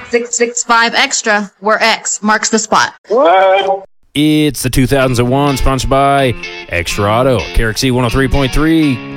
665 Extra, where X marks the spot. It's the 2001, sponsored by Extra Auto, KRXC 103.3.